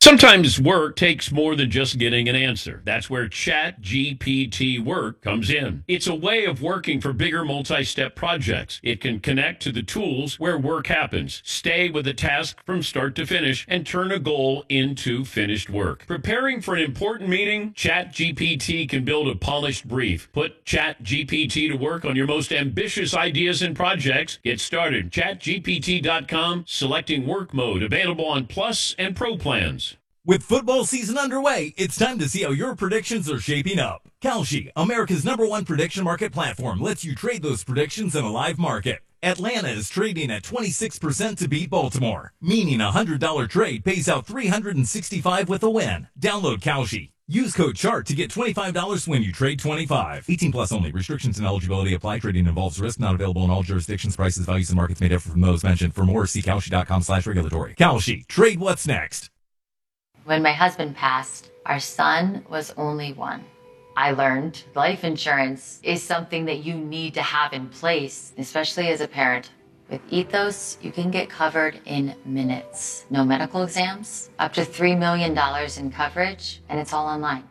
Sometimes work takes more than just getting an answer. That's where ChatGPT Work comes in. It's a way of working for bigger multi-step projects. It can connect to the tools where work happens, stay with a task from start to finish, and turn a goal into finished work. Preparing for an important meeting? ChatGPT can build a polished brief. Put ChatGPT to work on your most ambitious ideas and projects. Get started. ChatGPT.com, selecting work mode, available on Plus and Pro plans. With football season underway, it's time to see how your predictions are shaping up. Kalshi, America's #1 prediction market platform, lets you trade those predictions in a live market. Atlanta is trading at 26% to beat Baltimore, meaning a $100 trade pays out $365 with a win. Download Kalshi. Use code CHART to get $25 when you trade 25. 18 plus only. Restrictions and eligibility apply. Trading involves risk. Not available in all jurisdictions. Prices, values, and markets may differ from those mentioned. For more, see Kalshi.com/regulatory. Kalshi. Trade what's next. When my husband passed, our son was only one. I learned life insurance is something that you need to have in place, especially as a parent. With Ethos, you can get covered in minutes. No medical exams, up to $3 million in coverage, and it's all online.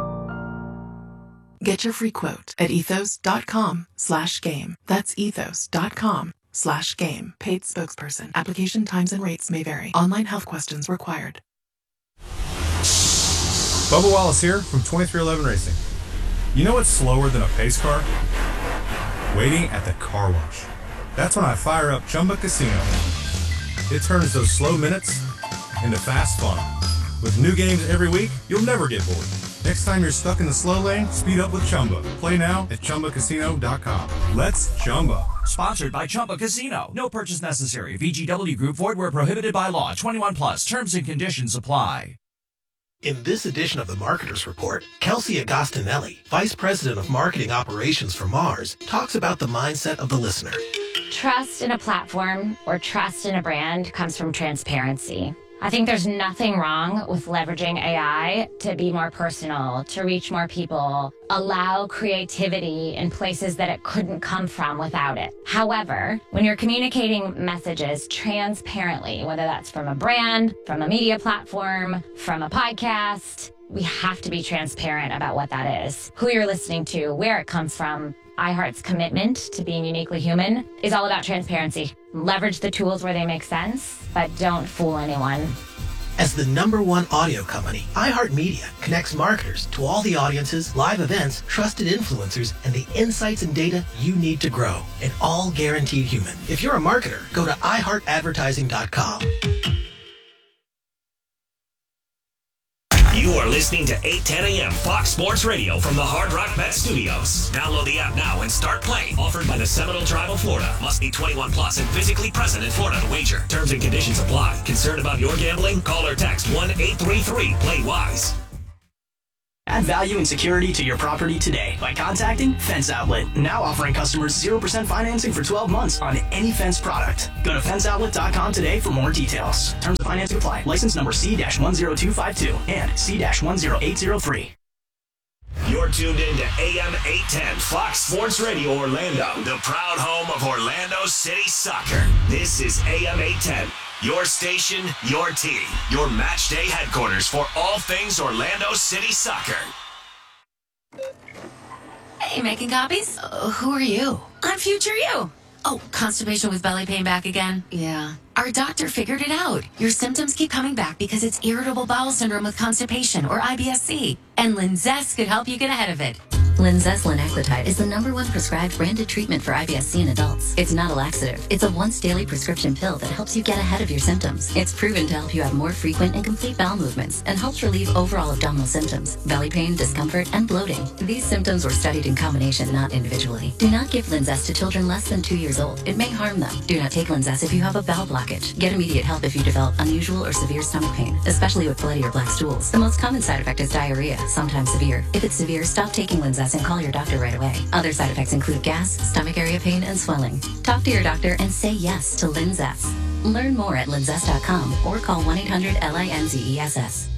Get your free quote at ethos.com/game. That's ethos.com/game. Paid spokesperson. Application times and rates may vary. Online health questions required. Bubba Wallace here from 2311 Racing. You know what's slower than a pace car? Waiting at the car wash. That's when I fire up Chumba Casino. It turns those slow minutes into fast fun. With new games every week, you'll never get bored. Next time you're stuck in the slow lane, speed up with Chumba. Play now at ChumbaCasino.com. Let's Chumba. Sponsored by Chumba Casino. No purchase necessary. VGW Group. Void where prohibited by law. 21 plus. Terms and conditions apply. In this edition of the Marketer's Report, Kelsey Agostinelli, Vice President of Marketing Operations for Mars, talks about the mindset of the listener. Trust in a platform or trust in a brand comes from transparency. I think there's nothing wrong with leveraging AI to be more personal, to reach more people, allow creativity in places that it couldn't come from without it. However, when you're communicating messages transparently, whether that's from a brand, from a media platform, from a podcast, we have to be transparent about what that is, who you're listening to, where it comes from. iHeart's commitment to being uniquely human is all about transparency. Leverage the tools where they make sense, but don't fool anyone. As the #1 audio company, iHeartMedia connects marketers to all the audiences, live events, trusted influencers, and the insights and data you need to grow, and all guaranteed human. If you're a marketer, go to iHeartAdvertising.com. You are listening to 810 a.m. Fox Sports Radio from the Hard Rock Bet Studios. Download the app now and start playing. Offered by the Seminole Tribe of Florida. Must be 21 plus and physically present in Florida to wager. Terms and conditions apply. Concerned about your gambling? Call or text 1-833-PLAY-WISE. Add value and security to your property today by contacting Fence Outlet. Now offering customers 0% financing for 12 months on any Fence product. Go to fenceoutlet.com today for more details. Terms of financing apply. License number C-10252 and C-10803. You're tuned in to AM 810 Fox Sports Radio Orlando, the proud home of Orlando City Soccer. This is AM 810. Your station, your team, your match day headquarters for all things Orlando City Soccer. Hey, making copies? Who are you? I'm future you. Oh, constipation with belly pain back again? Yeah. Our doctor figured it out. Your symptoms keep coming back because it's irritable bowel syndrome with constipation, or IBS-C. And Linzess could help you get ahead of it. Linzess linaclotide is the #1 prescribed branded treatment for IBS-C in adults. It's not a laxative. It's a once-daily prescription pill that helps you get ahead of your symptoms. It's proven to help you have more frequent and complete bowel movements and helps relieve overall abdominal symptoms, belly pain, discomfort, and bloating. These symptoms were studied in combination, not individually. Do not give Linzess to children less than 2 years old. It may harm them. Do not take Linzess if you have a bowel blockage. Get immediate help if you develop unusual or severe stomach pain, especially with bloody or black stools. The most common side effect is diarrhea, sometimes severe. If it's severe, stop taking Linzess and call your doctor right away. Other side effects include gas, stomach area pain, and swelling. Talk to your doctor and say yes to Linzess. Learn more at linzess.com or call 1-800-LINZESS.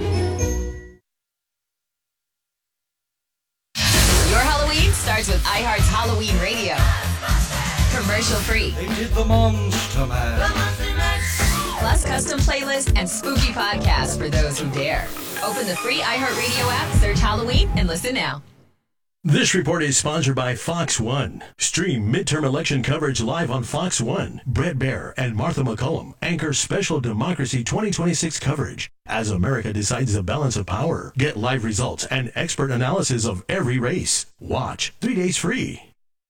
Your Halloween starts with iHeart's Halloween Radio. Commercial free. They did the Monster Mash. Plus, custom playlists, and spooky podcasts for those who dare. Open the free iHeartRadio app, search Halloween, and listen now. This report is sponsored by Fox One. Stream midterm election coverage live on Fox One. Brett Baer and Martha McCollum anchor special Democracy 2026 coverage as America decides the balance of power. Get live results and expert analysis of every race. Watch 3 days free.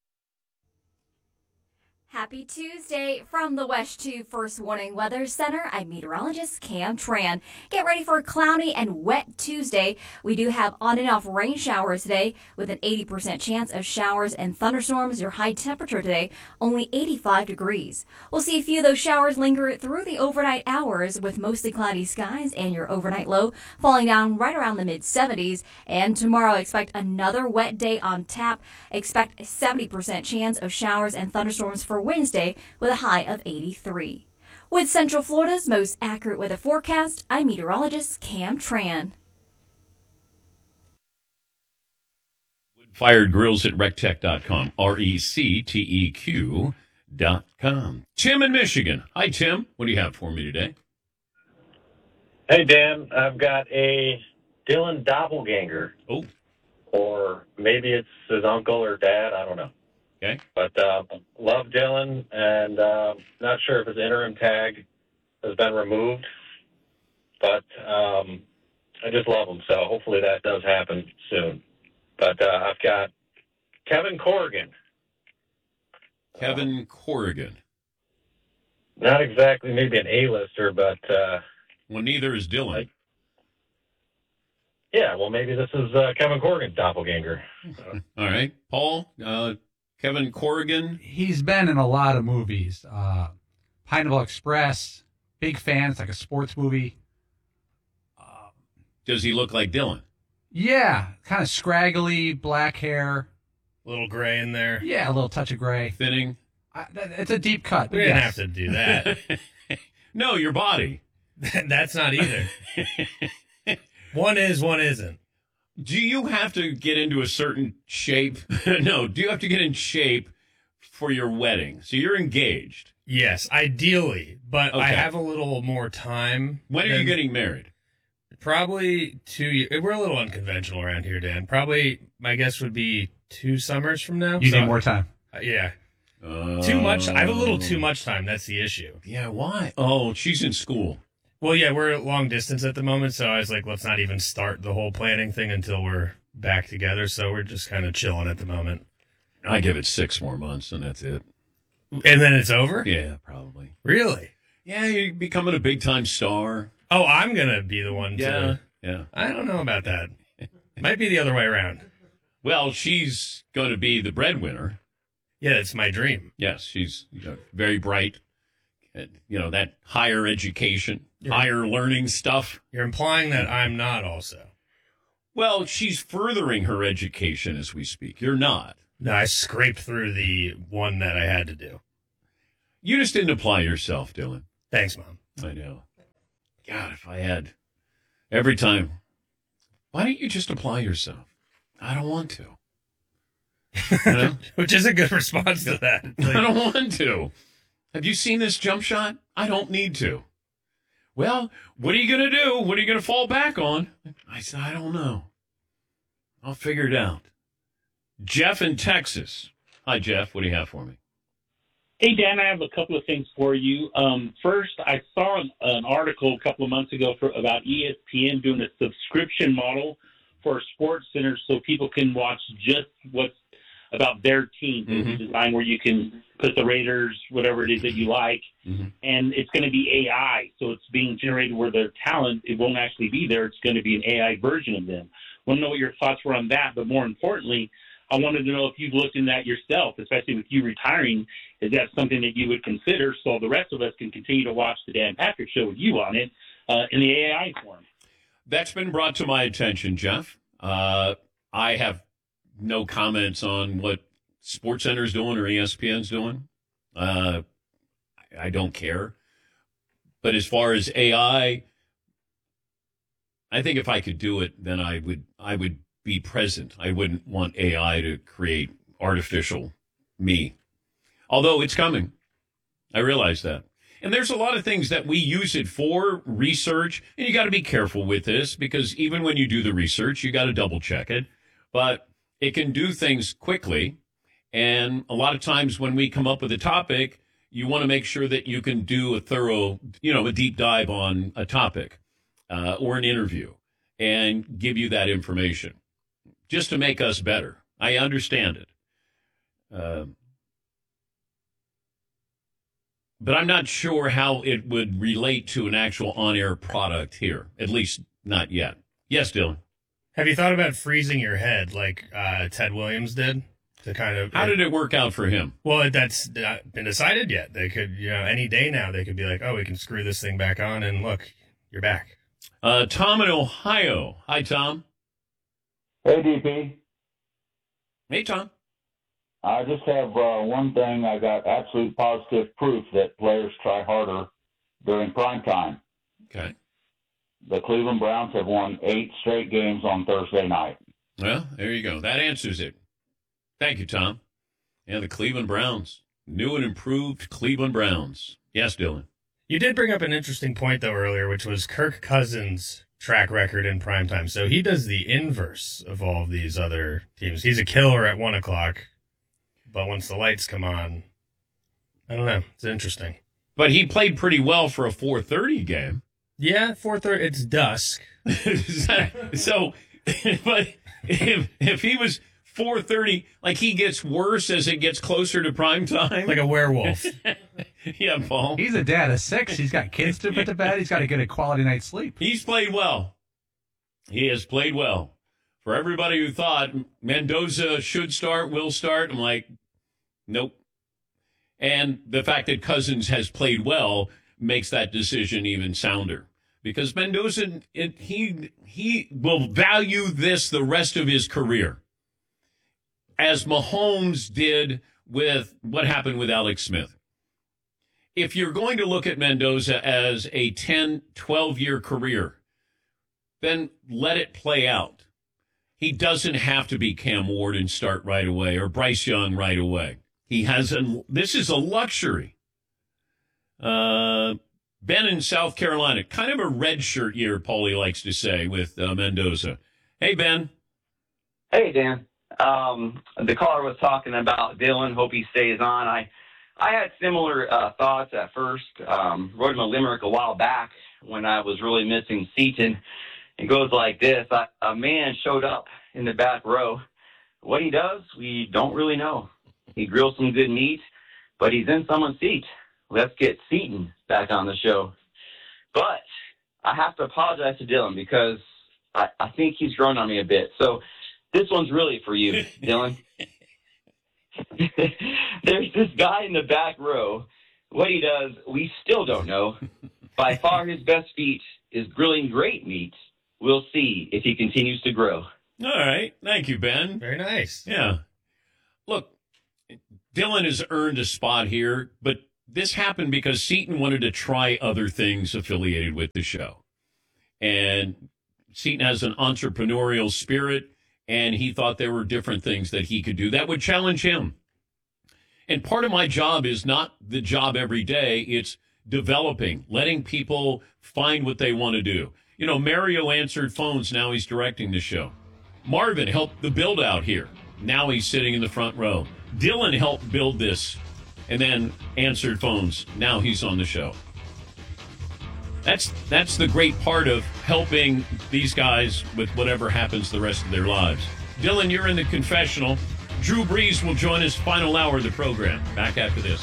Happy Tuesday from the West 2 First Warning Weather Center. I'm meteorologist Cam Tran. Get ready for a cloudy and wet Tuesday. We do have on and off rain showers today with an 80% chance of showers and thunderstorms. Your high temperature today, only 85 degrees. We'll see a few of those showers linger through the overnight hours with mostly cloudy skies and your overnight low falling down right around the mid-70s. And tomorrow, expect another wet day on tap. Expect a 70% chance of showers and thunderstorms for Wednesday with a high of 83. With Central Florida's most accurate weather forecast, I'm meteorologist Cam Tran. Fired Grills at rectech.com. RECTEQ.com. Tim in Michigan. Hi, Tim. What do you have for me today? Hey, Dan. I've got a Dylan doppelganger. Oh. Or maybe it's his uncle or dad. I don't know. Okay. But love Dylan, and not sure if his interim tag has been removed, but I just love him. So hopefully that does happen soon. But I've got Kevin Corrigan. Kevin Corrigan. Not exactly maybe an A-lister, but... well, neither is Dylan. Yeah, well, maybe this is Kevin Corrigan's doppelganger. All right. Paul, Kevin Corrigan. He's been in a lot of movies. Pineapple Express, big fan. It's like a sports movie. Does he look like Dylan? Yeah, kind of scraggly, black hair. A little gray in there. Yeah, a little touch of gray. Thinning. It's a deep cut. We didn't have to do that. No, your body. That's not either. One is, one isn't. Do you have to get into a certain shape? No, do you have to get in shape for your wedding? So you're engaged. Yes, ideally, but Okay. I have a little more time. When are you getting married? Probably 2 years. We're a little unconventional around here, Dan. Probably, my guess would be 2 summers from now. You need more time. Yeah. Too much. I have a little too much time. That's the issue. Yeah, why? Oh, she's in school. Well, yeah, we're long distance at the moment, so I was like, let's not even start the whole planning thing until we're back together. So we're just kind of chilling at the moment. I give it 6 more months, and that's it. And then it's over? Yeah, probably. Really? Yeah, you're becoming a big-time star. Oh, I'm going to be the one to... Yeah. I don't know about that. Might be the other way around. Well, she's going to be the breadwinner. Yeah, it's my dream. Yes, she's very bright. That higher education, higher learning stuff. You're implying that I'm not also. Well, she's furthering her education as we speak. You're not. No, I scraped through the one that I had to do. You just didn't apply yourself, Dylan. Thanks, Mom. I know. God, if I had every time, why don't you just apply yourself? I don't want to. You know? Which is a good response to that. I don't want to. Have you seen this jump shot? I don't need to. Well, what are you going to do? What are you going to fall back on? I said, I don't know. I'll figure it out. Jeff in Texas. Hi, Jeff. What do you have for me? Hey, Dan, I have a couple of things for you. First, I saw an article a couple of months ago about ESPN doing a subscription model for sports centers so people can watch just what's about their team. Mm-hmm. It's designed where you can put the Raiders, whatever it is that you like, and it's going to be AI. So it's being generated where their talent, it won't actually be there. It's going to be an AI version of them. I want to know what your thoughts were on that, but more importantly, I wanted to know if you've looked into that yourself, especially with you retiring. Is that something that you would consider so the rest of us can continue to watch the Dan Patrick Show with you on it in the AI form? That's been brought to my attention, Jeff. I have no comments on what SportsCenter's doing or ESPN's doing. I don't care. But as far as AI, I think if I could do it, then I would be present. I wouldn't want AI to create artificial me. Although it's coming. I realize that. And there's a lot of things that we use it for, research, and you got to be careful with this because even when you do the research, you got to double check it. But it can do things quickly. And a lot of times when we come up with a topic, you want to make sure that you can do a thorough, a deep dive on a topic or an interview and give you that information just to make us better. I understand it. But I'm not sure how it would relate to an actual on-air product here, at least not yet. Yes, Dylan. Have you thought about freezing your head like Ted Williams did? To kind of. How did it work out for him? Well, that's not been decided yet. They could, any day now, they could be like, oh, we can screw this thing back on, and look, you're back. Tom in Ohio. Hi, Tom. Hey, DP. Hey, Tom. I just have one thing. I got absolute positive proof that players try harder during prime time. Okay. The Cleveland Browns have won 8 straight games on Thursday night. Well, there you go. That answers it. Thank you, Tom. Yeah, the Cleveland Browns. New and improved Cleveland Browns. Yes, Dylan. You did bring up an interesting point, though, earlier, which was Kirk Cousins' track record in primetime. So he does the inverse of all of these other teams. He's a killer at 1 o'clock, but once the lights come on, I don't know. It's interesting. But he played pretty well for a 4:30 game. Yeah, 4:30. It's dusk. So, but if he was 4:30, like he gets worse as it gets closer to prime time. Like a werewolf. Yeah, Paul. He's a dad of 6. He's got kids to put to bed. He's got to get a quality night's sleep. He's played well. He has played well. For everybody who thought Mendoza should start, will start, I'm like, nope. And the fact that Cousins has played well makes that decision even sounder. Because Mendoza, he will value this the rest of his career. As Mahomes did with what happened with Alex Smith. If you're going to look at Mendoza as a 10, 12-year career, then let it play out. He doesn't have to be Cam Ward and start right away or Bryce Young right away. This is a luxury. Ben in South Carolina, kind of a redshirt year, Paulie likes to say, with Mendoza. Hey, Ben. Hey, Dan. The caller was talking about Dylan. Hope he stays on. I had similar thoughts at first. Wrote him a limerick a while back when I was really missing Seaton. It goes like this. A man showed up in the back row. What he does, we don't really know. He grills some good meat, but he's in someone's seat. Let's get Seaton back on the show. But I have to apologize to Dylan because I think he's grown on me a bit. So this one's really for you, Dylan. There's this guy in the back row. What he does, we still don't know. By far his best feat is grilling great meat. We'll see if he continues to grow. All right. Thank you, Ben. Very nice. Yeah. Look, Dylan has earned a spot here, but this happened because Seaton wanted to try other things affiliated with the show. And Seaton has an entrepreneurial spirit, and he thought there were different things that he could do that would challenge him. And part of my job is not the job every day. It's developing, letting people find what they want to do. You know, Mario answered phones. Now he's directing the show. Marvin helped the build out here. Now he's sitting in the front row. Dylan helped build this and then answered phones. Now he's on the show. That's the great part of helping these guys with whatever happens the rest of their lives. Dylan, you're in the confessional. Drew Brees will join us final hour of the program. Back after this.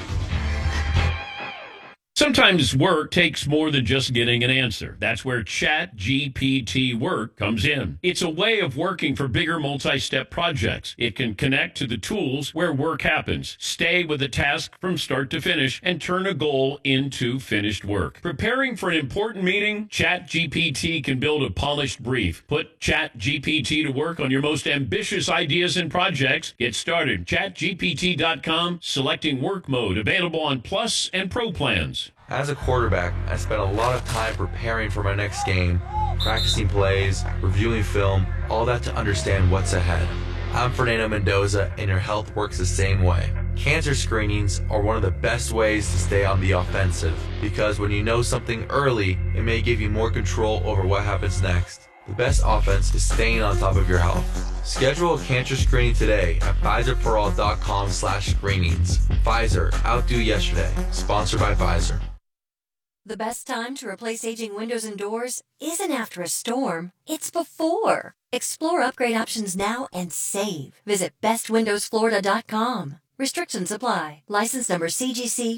Sometimes work takes more than just getting an answer. That's where ChatGPT Work comes in. It's a way of working for bigger multi-step projects. It can connect to the tools where work happens, stay with a task from start to finish, and turn a goal into finished work. Preparing for an important meeting? ChatGPT can build a polished brief. Put ChatGPT to work on your most ambitious ideas and projects. Get started. ChatGPT.com, selecting work mode, available on Plus and Pro plans. As a quarterback, I spent a lot of time preparing for my next game, practicing plays, reviewing film, all that to understand what's ahead. I'm Fernando Mendoza, and your health works the same way. Cancer screenings are one of the best ways to stay on the offensive, because when you know something early, it may give you more control over what happens next. The best offense is staying on top of your health. Schedule a cancer screening today at PfizerForAll.com/screenings. Pfizer, outdo yesterday. Sponsored by Pfizer. The best time to replace aging windows and doors isn't after a storm, it's before. Explore upgrade options now and save. Visit bestwindowsflorida.com. Restrictions apply. License number CGC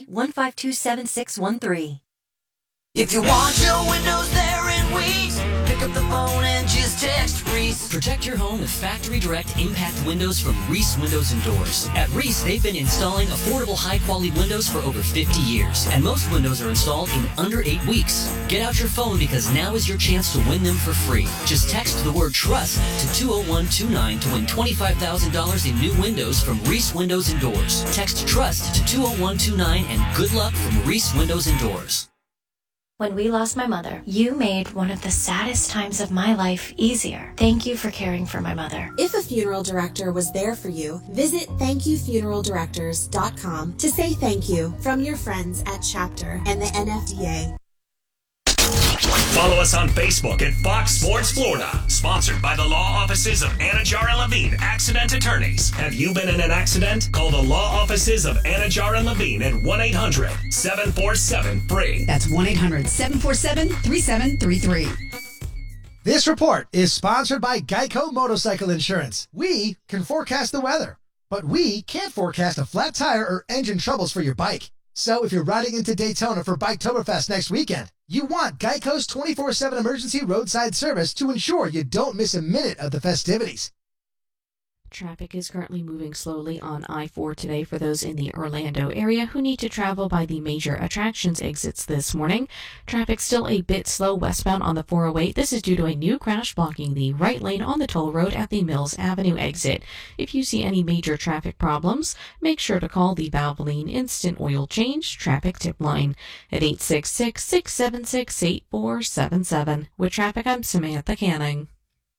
1527613. If you want your windows there in weeks, pick up the phone and just text Reese. Protect your home with Factory Direct Impact Windows from Reese Windows and Doors. At Reese, they've been installing affordable, high-quality windows for over 50 years, and most windows are installed in under 8 weeks. Get out your phone because now is your chance to win them for free. Just text the word TRUST to 20129 to win $25,000 in new windows from Reese Windows and Doors. Text TRUST to 20129 and good luck from Reese Windows and Doors. When we lost my mother, you made one of the saddest times of my life easier. Thank you for caring for my mother. If a funeral director was there for you, visit thankyoufuneraldirectors.com to say thank you from your friends at Chapter and the NFDA. Follow us on Facebook at Fox Sports Florida. Sponsored by the law offices of Anajar and Levine, accident attorneys. Have you been in an accident? Call the law offices of Anajar and Levine at 1-800-747-FREE. That's 1-800-747-3733. This report is sponsored by Geico Motorcycle Insurance. We can forecast the weather, but we can't forecast a flat tire or engine troubles for your bike. So if you're riding into Daytona for Biketoberfest next weekend, you want Geico's 24/7 emergency roadside service to ensure you don't miss a minute of the festivities. Traffic is currently moving slowly on I-4 today for those in the Orlando area who need to travel by the major attractions exits this morning. Traffic still a bit slow westbound on the 408. This is due to a new crash blocking the right lane on the toll road at the Mills Avenue exit. If you see any major traffic problems, make sure to call the Valvoline Instant Oil Change Traffic Tip Line at 866-676-8477. With traffic, I'm Samantha Canning.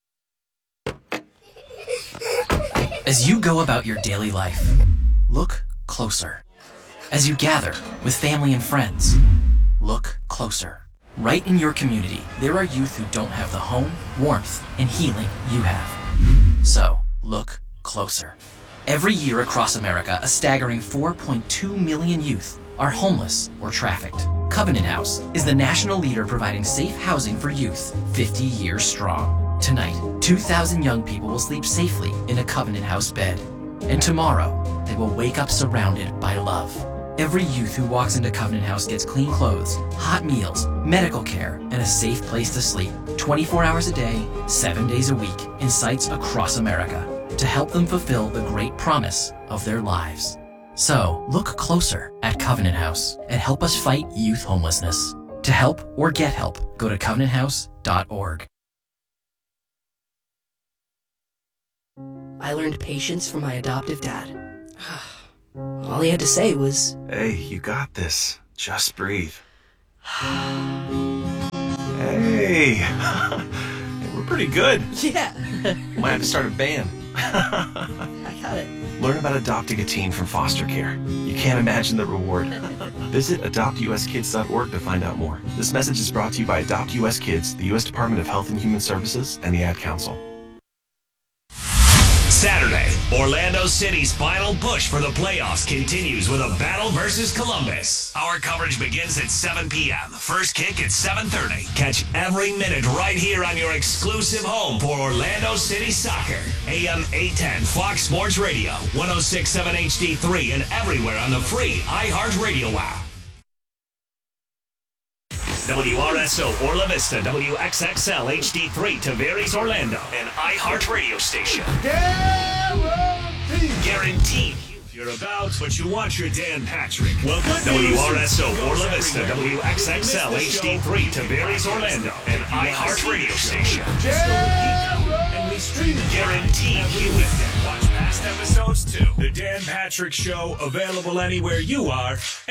As you go about your daily life, look closer. As you gather with family and friends, look closer. Right in your community, there are youth who don't have the home, warmth, and healing you have. So, look closer. Every year across America, a staggering 4.2 million youth are homeless or trafficked. Covenant House is the national leader providing safe housing for youth 50 years strong. Tonight, 2,000 young people will sleep safely in a Covenant House bed. And tomorrow, they will wake up surrounded by love. Every youth who walks into Covenant House gets clean clothes, hot meals, medical care, and a safe place to sleep 24 hours a day, 7 days a week in sites across America to help them fulfill the great promise of their lives. So, look closer at Covenant House and help us fight youth homelessness. To help or get help, go to covenanthouse.org. I learned patience from my adoptive dad. All he had to say was, "Hey, you got this. Just breathe." Hey, we're pretty good. Yeah. Might have to start a band. I got it. Learn about adopting a teen from foster care. You can't imagine the reward. Visit adoptuskids.org to find out more. This message is brought to you by Adopt US Kids, the U.S. Department of Health and Human Services, and the Ad Council. Saturday, Orlando City's final push for the playoffs continues with a battle versus Columbus. Our coverage begins at 7 p.m. First kick at 7:30. Catch every minute right here on your exclusive home for Orlando City Soccer. AM 810 Fox Sports Radio, 106.7 HD3, and everywhere on the free iHeartRadio app. WRSO Orla Vista, WXXL HD3, Tavares Orlando, an iHeartRadio station. Guaranteed. You're about what you want your Dan Patrick. Welcome WRSO Orla Vista, WXXL HD3, Tavares Orlando, an iHeartRadio station. And we stream guaranteed you with it. Watch past episodes too. The Dan Patrick Show, available anywhere you are.